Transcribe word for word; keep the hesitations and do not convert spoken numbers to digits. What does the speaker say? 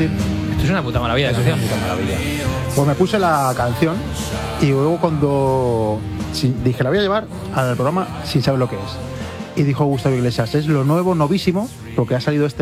infantil. Esto es una puta maravilla de Es una canción. puta maravilla. Pues me puse la canción y luego cuando sí, dije, la voy a llevar al programa sin saber lo que es. Y dijo Gustavo Iglesias, es lo nuevo, novísimo, porque ha salido este